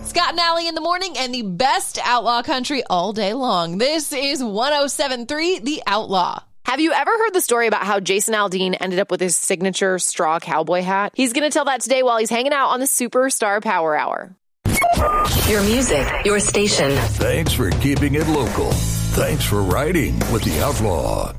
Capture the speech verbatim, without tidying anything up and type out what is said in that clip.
Scott and Allie in the morning and the best outlaw country all day long. This is one oh seven point three The Outlaw. Have you ever heard the story about how Jason Aldean ended up with his signature straw cowboy hat? He's going to tell that today while he's hanging out on the Superstar Power Hour. Your music, your station. Thanks for keeping it local. Thanks for riding with The Outlaw.